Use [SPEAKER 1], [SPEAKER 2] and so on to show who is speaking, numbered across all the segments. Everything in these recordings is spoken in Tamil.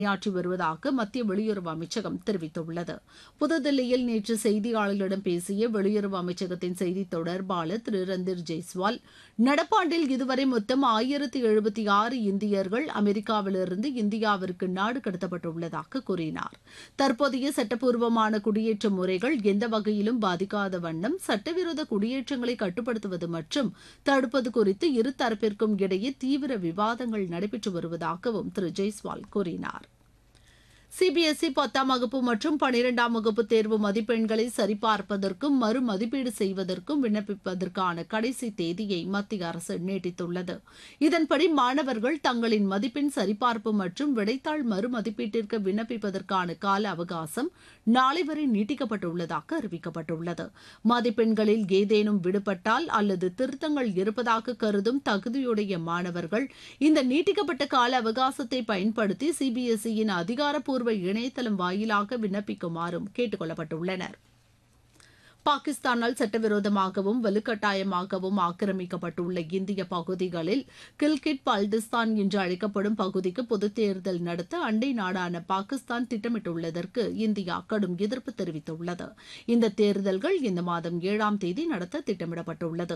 [SPEAKER 1] பணியாற்றி வருவதாக மத்திய வெளியுறவு அமைச்சகம் தெரிவித்துள்ளது. புதுதில்லியில் நேற்று செய்தியாளர்களிடம் பேசிய வெளியுறவு அமைச்சகத்தின் செய்தித் தொடர்பாளர் திரு ரந்தீர் ஜெய்ஸ்வால், நடப்பாண்டில் இதுவரை மொத்தம் 1076 இந்தியர்கள் அமெரிக்காவிலிருந்து இந்தியாவிற்கு நாடு கடத்தப்பட்டுள்ளதாக கூறினார். தற்போதைய சட்டப்பூர்வமான குடியேற்ற முறைகள் எந்த வகையிலும் பாதிக்காத வண்ணம் சட்டவிரோத குடியேற்றங்களை கட்டுப்படுத்துவது மற்றும் தடுப்பது குறித்து இருதரப்பிற்கும் இடையே தீவிர விவாதங்கள் நடைபெற்று வருவதாகவும் திரு ஜெய்ஸ்வால் கூறினார். சிபிஎஸ்இ 10ஆம் வகுப்பு மற்றும் 12ஆம் வகுப்பு தேர்வு மதிப்பெண்களை சரிபார்ப்பதற்கும் மறுமதிப்பீடு செய்வதற்கும் விண்ணப்பிப்பதற்கான கடைசி தேதியை மத்திய அரசு நீட்டித்துள்ளது. இதன்படி மாணவர்கள் தங்களின் மதிப்பெண் சரிபார்ப்பு மற்றும் விடைத்தாள் மறுமதிப்பீட்டிற்கு விண்ணப்பிப்பதற்கான கால அவகாசம் நாளை வரை நீட்டிக்கப்பட்டுள்ளதாக அறிவிக்கப்பட்டுள்ளது. மதிப்பெண்களில் ஏதேனும் விடுபட்டால் அல்லது திருத்தங்கள் இருப்பதாக கருதும் தகுதியுடைய மாணவர்கள் இந்த நீட்டிக்கப்பட்ட கால அவகாசத்தை பயன்படுத்தி சிபிஎஸ்இயின் அதிகாரப்பூர்வ இணையதளம் வாயிலாக விண்ணப்பிக்குமாறும் கேட்டுக் கொள்ளப்பட்டுள்ளனர். பாகிஸ்தானால் சட்டவிரோதமாகவும் வலுக்கட்டாயமாகவும் ஆக்கிரமிக்கப்பட்டுள்ள இந்திய பகுதிகளில் கில்கிட் பல்டிஸ்தான் என்று அழைக்கப்படும் பகுதிக்கு பொதுத் தேர்தல் நடத்த அண்டை நாடான பாகிஸ்தான் திட்டமிட்டுள்ளதற்கு இந்தியா கடும் எதிர்ப்பு தெரிவித்துள்ளது. இந்த தேர்தல்கள் இந்த மாதம் 7ஆம் தேதி நடத்த திட்டமிடப்பட்டுள்ளது.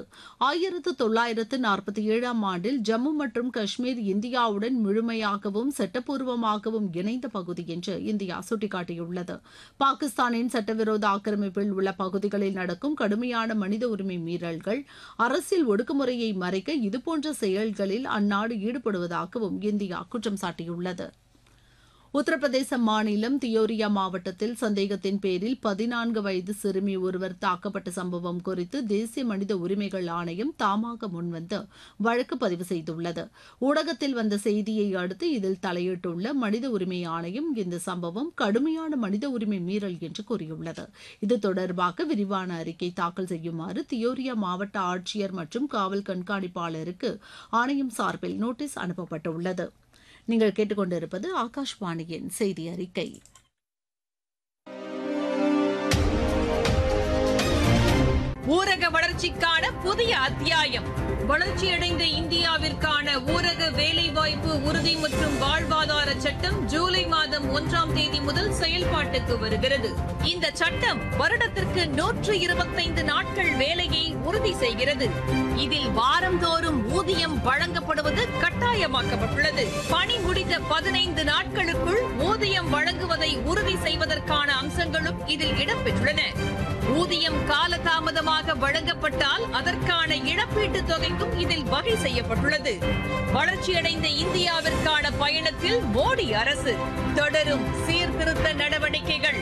[SPEAKER 1] 1947ஆம் ஆண்டில் ஜம்மு மற்றும் காஷ்மீர் இந்தியாவுடன் முழுமையாகவும் சட்டப்பூர்வமாகவும் இணைந்த பகுதி என்று இந்தியா சுட்டிக்காட்டியுள்ளது. பாகிஸ்தானின் சட்டவிரோத ஆக்கிரமிப்பில் உள்ள பகுதிகள் நடக்கும் கடுமையான மனித உரிமை மீறல்கள், அரசியல் ஒடுக்குமுறையை மறைக்க இதுபோன்ற செயல்களில் அந்நாடு ஈடுபடுவதாகவும் இந்தியா குற்றம் சாட்டியுள்ளது. உத்தரப்பிரதேச மாநிலம் தியோரியா மாவட்டத்தில் சந்தேகத்தின் பேரில் 14 வயது சிறுமி ஒருவர் தாக்கப்பட்ட சம்பவம் குறித்து தேசிய மனித உரிமைகள் ஆணையம் தாமாக முன்வந்து வழக்கு பதிவு செய்துள்ளது. ஊடகத்தில் வந்த செய்தியை அடுத்து இதில் தலையிட்டுள்ள மனித உரிமை ஆணையம் இந்த சம்பவம் கடுமையான மனித உரிமை மீறல் என்று கூறியுள்ளது. இது தொடர்பாக விரிவான அறிக்கை தாக்கல் செய்யுமாறு தியோரியா மாவட்ட ஆட்சியர் மற்றும் காவல் கண்காணிப்பாளருக்கு ஆணையம் சார்பில் நோட்டீஸ் அனுப்பப்பட்டுள்ளது. நீங்கள் கேட்டுக்கொண்டிருப்பது ஆகாஷ்வாணியின் செய்தி அறிக்கை.
[SPEAKER 2] ஊரக வளர்ச்சிக்கான புதிய அத்தியாயம். வளர்ச்சியடைந்த இந்தியாவிற்கான ஊரக வேலைவாய்ப்பு உறுதி மற்றும் வாழ்வாதார சட்டம் ஜூலை மாதம் 1ஆம் தேதி முதல் செயல்பாட்டுக்கு வருகிறது. இந்த சட்டம் வருடத்திற்கு 125 நாட்கள் வேலையை உறுதி செய்கிறது. இதில் வாரந்தோறும் ஊதியம் வழங்கப்படுவது கட்டாயமாக்கப்பட்டுள்ளது. பணி முடிந்த 15 நாட்களுக்குள் ஊதியம் வழங்குவதை உறுதி செய்வதற்கான அம்சங்களும் இதில் இடம்பெற்றுள்ளன. ஊதியம் காலதாமதமாக வழங்கப்பட்டால் அதற்கான இழப்பீட்டுத் தொகைக்கும் இதில் வகை செய்யப்பட்டுள்ளது. வளர்ச்சியடைந்த இந்தியாவிற்கான பயணத்தில் மோடி அரசு தொடரும் சீர்திருத்த நடவடிக்கைகள்.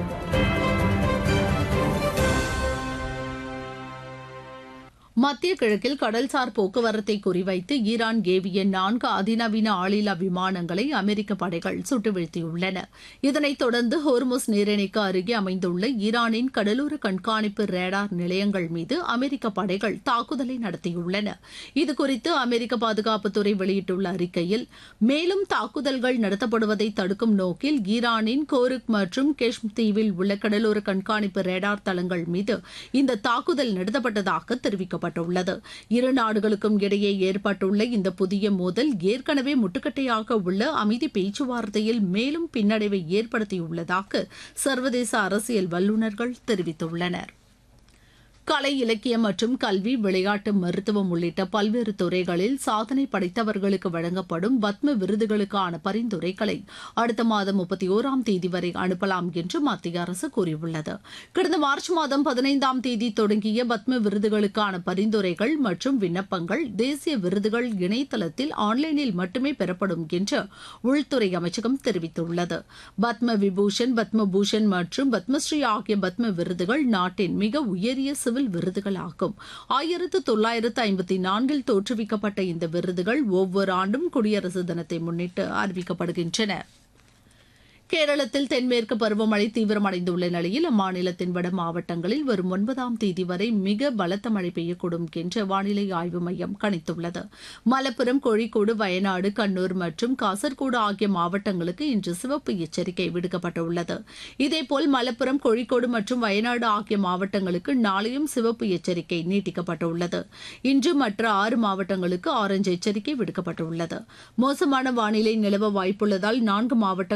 [SPEAKER 1] மத்திய கிழக்கில் கடல்சார் போக்குவரத்தை குறிவைத்து ஈரான் ஏவிய 4 அதிநவீன ஆளில்லா விமானங்களை அமெரிக்க படைகள் சுட்டு வீழ்த்தியுள்ளன. இதனைத் தொடர்ந்து ஹோர்முஸ் நீரிணைக்கு அருகே அமைந்துள்ள ஈரானின் கடலோர கண்காணிப்பு ரேடார் நிலையங்கள் மீது அமெரிக்க படைகள் தாக்குதலை நடத்தியுள்ளன. இதுகுறித்து அமெரிக்க பாதுகாப்புத்துறை வெளியிட்டுள்ள அறிக்கையில், மேலும் தாக்குதல்கள் நடத்தப்படுவதை தடுக்கும் நோக்கில் ஈரானின் கோருக் மற்றும் கெஷ்ம் தீவில் உள்ள கடலோர கண்காணிப்பு ரேடார் தளங்கள் மீது இந்த தாக்குதல் நடத்தப்பட்டதாக தெரிவிக்கப்பட்டுள்ளது. இரு நாடுகளுக்கும் இடையே ஏற்பட்டுள்ள இந்த புதிய மோதல் ஏற்கனவே முட்டுக்கட்டையாக உள்ள அமைதி பேச்சுவார்த்தையில் மேலும் பின்னடைவை ஏற்படுத்தியுள்ளதாக சர்வதேச அரசியல் வல்லுநர்கள் தெரிவித்துள்ளனர். கலை, இலக்கியம் மற்றும் கல்வி, விளையாட்டு, மருத்துவம் உள்ளிட்ட பல்வேறு துறைகளில் சாதனை படைத்தவர்களுக்கு வழங்கப்படும் பத்ம விருதுகளுக்கான பரிந்துரைகளை அடுத்த மாதம் 31ஆம் தேதி வரை அனுப்பலாம் என்று மத்திய அரசு கூறியுள்ளது. கடந்த மார்ச் மாதம் 15ஆம் தேதி தொடங்கிய பத்ம விருதுகளுக்கான பரிந்துரைகள் மற்றும் விண்ணப்பங்கள் தேசிய விருதுகள் இணையதளத்தில் ஆன்லைனில் மட்டுமே பெறப்படும் என்று உள்துறை அமைச்சகம் தெரிவித்துள்ளது. பத்ம விபூஷன், பத்ம பூஷன் மற்றும் பத்மஸ்ரீ ஆகிய பத்ம விருதுகள் நாட்டின் மிக உயரிய சிவில் விருதுகளாகும். 1954இல் தோற்றுவிக்கப்பட்ட இந்த விருதுகள் ஒவ்வொரு ஆண்டும் குடியரசு தினத்தை முன்னிட்டு அறிவிக்கப்படுகின்றன. கேரளத்தில் தென்மேற்கு பருவமழை தீவிரமடைந்துள்ள நிலையில் அம்மாநிலத்தின் வட மாவட்டங்களில் வரும் 9ஆம் தேதி வரை மிக பலத்த மழை பெய்யக்கூடும் என்று வானிலை ஆய்வு மையம் கணித்துள்ளது. மலப்புரம், கோழிக்கோடு, வயநாடு, கண்ணூர் மற்றும் காசர்கோடு ஆகிய மாவட்டங்களுக்கு இன்று சிவப்பு எச்சரிக்கை விடுக்கப்பட்டுள்ளது. இதேபோல் மலப்புரம், கோழிக்கோடு மற்றும் வயநாடு ஆகிய மாவட்டங்களுக்கு நாளையும் சிவப்பு எச்சரிக்கை நீட்டிக்கப்பட்டுள்ளது. இன்று மற்ற 6 மாவட்டங்களுக்கு ஆரஞ்சு எச்சரிக்கை விடுக்கப்பட்டுள்ளது. மோசமான வானிலை நிலவ வாய்ப்புள்ளதால் 4 மாவட்டங்கள்